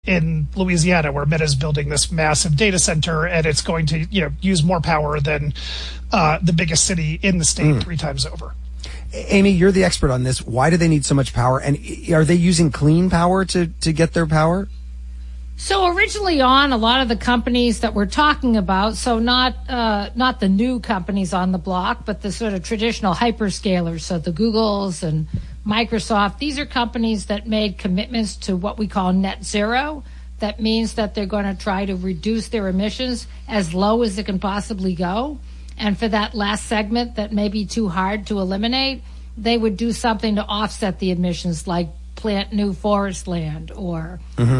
in Louisiana, where Meta is building this massive data center, and it's going to use more power than the biggest city in the state 3 times over. Amy, you're the expert on this. Why do they need so much power? And are they using clean power to get their power? So originally on, a lot of the companies that we're talking about, so not the new companies on the block, but the sort of traditional hyperscalers, so the Googles and Microsoft, these are companies that made commitments to what we call net zero. That means that they're going to try to reduce their emissions as low as it can possibly go. And for that last segment that may be too hard to eliminate, they would do something to offset the emissions, like plant new forest land or,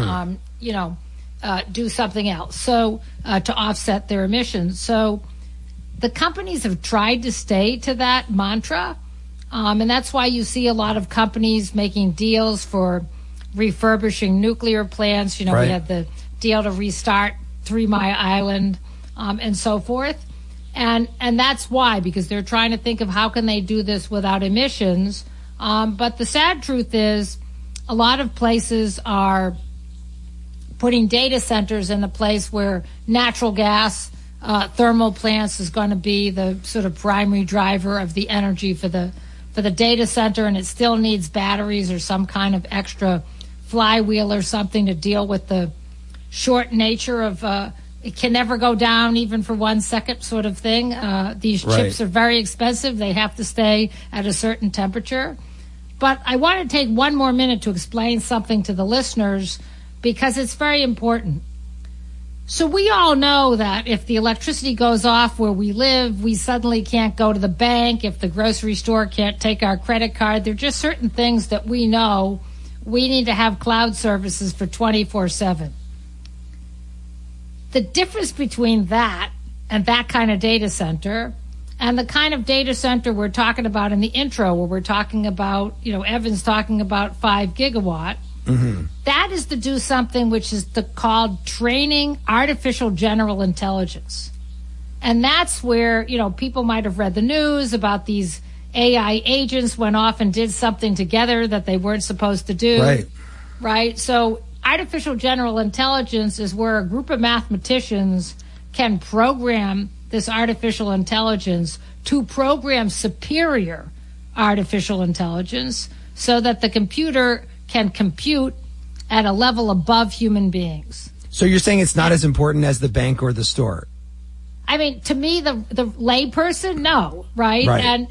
do something else. So to offset their emissions. So the companies have tried to stay to that mantra. And that's why you see a lot of companies making deals for refurbishing nuclear plants. We had the deal to restart 3 Mile Island and so forth. And that's why, because they're trying to think of how can they do this without emissions. But the sad truth is a lot of places are putting data centers in a place where natural gas, thermal plants is going to be the sort of primary driver of the energy for the data center, and it still needs batteries or some kind of extra flywheel or something to deal with the short nature of it can never go down even for 1 second sort of thing. These chips are very expensive. They have to stay at a certain temperature. But I want to take 1 more minute to explain something to the listeners because it's very important. So we all know that if the electricity goes off where we live, we suddenly can't go to the bank. If the grocery store can't take our credit card, there are just certain things that we know we need to have cloud services for 24/7. The difference between that and that kind of data center and the kind of data center we're talking about in the intro, where we're talking about, Evan's talking about 5 gigawatt, that is to do something which is called training artificial general intelligence. And that's where, people might have read the news about these AI agents went off and did something together that they weren't supposed to do. Right? So artificial general intelligence is where a group of mathematicians can program this artificial intelligence to program superior artificial intelligence so that the computer can compute at a level above human beings. So you're saying it's not as important as the bank or the store? I mean, to me, the layperson, no, right?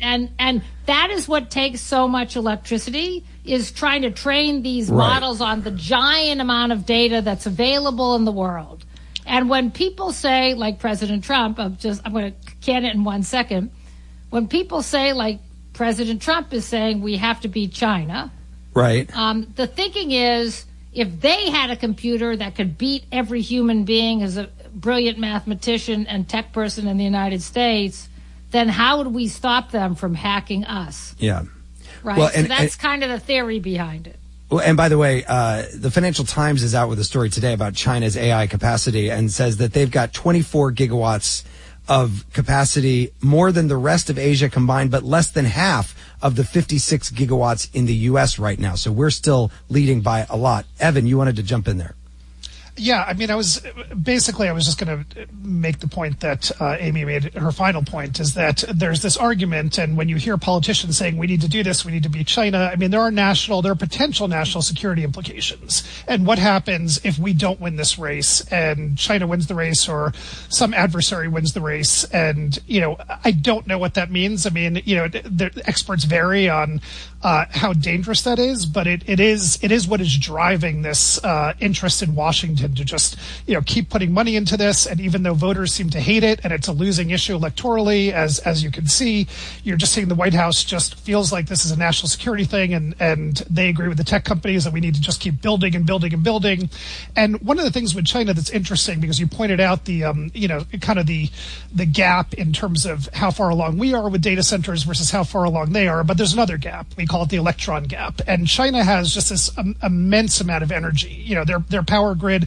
And that is what takes so much electricity, is trying to train these models on the giant amount of data that's available in the world. And when people say, like President Trump, I'm going to can it in 1 second. When people say, like President Trump is saying, we have to beat China. Right. The thinking is, if they had a computer that could beat every human being as a brilliant mathematician and tech person in the United States, then how would we stop them from hacking us? Yeah. Right. Well, so that's kind of the theory behind it. Well, and by the way, the Financial Times is out with a story today about China's AI capacity and says that they've got 24 gigawatts of capacity, more than the rest of Asia combined, but less than half of the 56 gigawatts in the U.S. right now. So we're still leading by a lot. Evan, you wanted to jump in there. Yeah, I mean, I was just going to make the point that Amy made. Her final point is that there's this argument, and when you hear politicians saying we need to do this, we need to beat China, I mean, there are potential national security implications. And what happens if we don't win this race and China wins the race or some adversary wins the race? And, I don't know what that means. I mean, the experts vary on how dangerous that is, but it is what is driving this interest in Washington to just keep putting money into this. And even though voters seem to hate it and it's a losing issue electorally, as you can see, you're just seeing the White House just feels like this is a national security thing, and they agree with the tech companies that we need to just keep building and building and building. And one of the things with China that's interesting, because you pointed out the kind of the gap in terms of how far along we are with data centers versus how far along they are, but there's another gap. We call it the electron gap. And China has just this immense amount of energy. Their power grid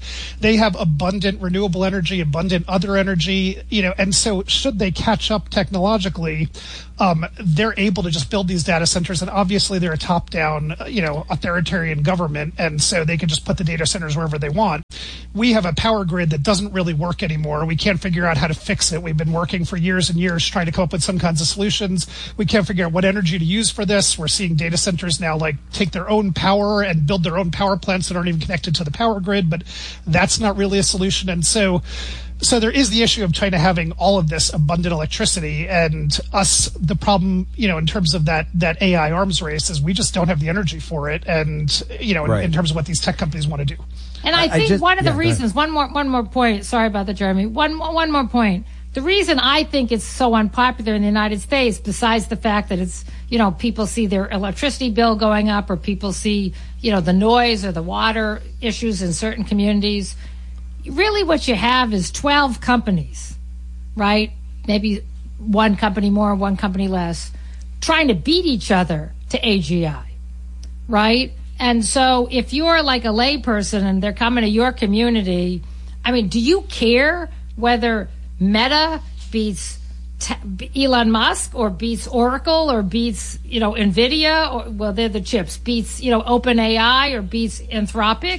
They have abundant renewable energy, abundant other energy, and so should they catch up technologically, they're able to just build these data centers. And obviously they're a top-down, authoritarian government, and so they can just put the data centers wherever they want. We have a power grid that doesn't really work anymore. We can't figure out how to fix it. We've been working for years and years trying to come up with some kinds of solutions. We can't figure out what energy to use for this. We're seeing data centers now take their own power and build their own power plants that aren't even connected to the power grid, but that's not really a solution. And so there is the issue of China having all of this abundant electricity, and us, the problem, in terms of that AI arms race is we just don't have the energy for it. And, in terms of what these tech companies want to do. And I think one of the reasons, one more point, sorry about that, Jeremy, one more point. The reason I think it's so unpopular in the United States, besides the fact that it's, people see their electricity bill going up, or people see, the noise or the water issues in certain communities, really what you have is 12 companies, right? Maybe one company more, one company less, trying to beat each other to AGI, right? And so if you're like a layperson and they're coming to your community, I mean, do you care whether Meta beats Elon Musk or beats Oracle or beats, NVIDIA, or, well, they're the chips, beats, OpenAI or beats Anthropic?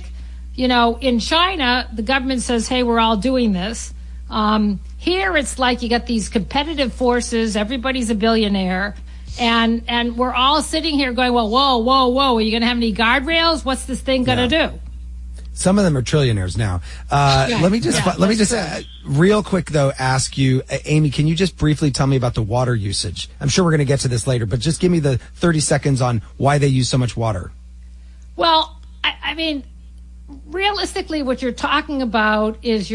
In China, the government says, hey, we're all doing this. Here it's like you got these competitive forces, everybody's a billionaire, and we're all sitting here going, well, whoa, are you going to have any guardrails? What's this thing going to do? Some of them are trillionaires now. Let me just real quick though ask you, Amy, can you just briefly tell me about the water usage? I'm sure we're going to get to this later, but just give me the 30 seconds on why they use so much water. Well, I mean, realistically, what you're talking about is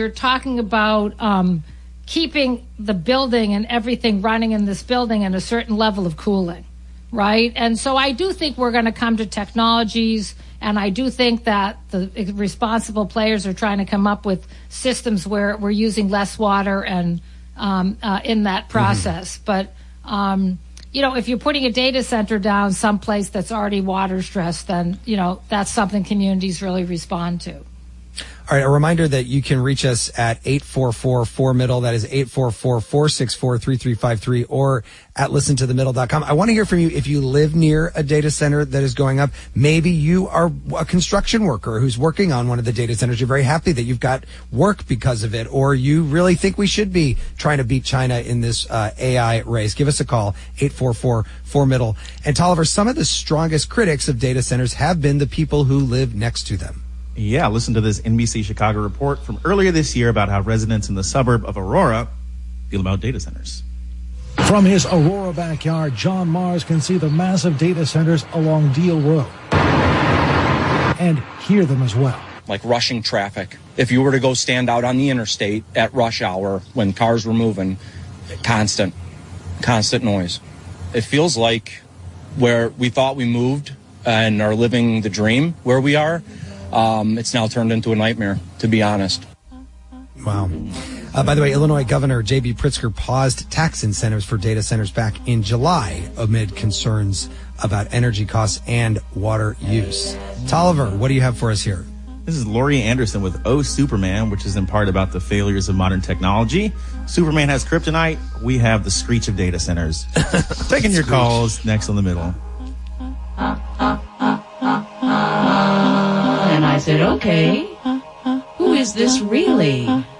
keeping the building and everything running in this building and a certain level of cooling, right? And so I do think we're going to come to technologies, and I do think that the responsible players are trying to come up with systems where we're using less water and in that process. But, if you're putting a data center down someplace that's already water stressed, then, that's something communities really respond to. All right, a reminder that you can reach us at 844-4MIDDLE. That is 844-464-3353, or at listentothemiddle.com. I want to hear from you if you live near a data center that is going up. Maybe you are a construction worker who's working on one of the data centers. You're very happy that you've got work because of it, or you really think we should be trying to beat China in this AI race. Give us a call, 844-4MIDDLE. And Tolliver, some of the strongest critics of data centers have been the people who live next to them. Yeah, listen to this NBC Chicago report from earlier this year about how residents in the suburb of Aurora feel about data centers. From his Aurora backyard, John Mars can see the massive data centers along Deal Road and hear them as well. Like rushing traffic. If you were to go stand out on the interstate at rush hour when cars were moving, constant noise. It feels like where we thought we moved and are living the dream where we are, it's now turned into a nightmare, to be honest. Wow. By the way, Illinois Governor J.B. Pritzker paused tax incentives for data centers back in July amid concerns about energy costs and water use. Tolliver, what do you have for us here? This is Laurie Anderson with Oh Superman, which is in part about the failures of modern technology. Superman has kryptonite. We have the screech of data centers. Taking your calls next on The Middle. And I said, okay, who is this really?